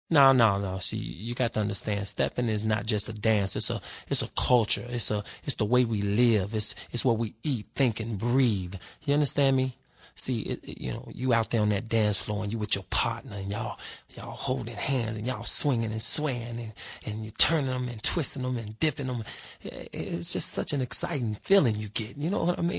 No, no, no. See, you got to understand, stepping is not just a dance. It's a culture. It's the way we live. It's what we eat, think, and breathe. You understand me? See, you out there on that dance floor and you with your partner and y'all holding hands and y'all swinging and swaying and you turning them and twisting them and dipping them. It's just such an exciting feeling you get. You know what I mean?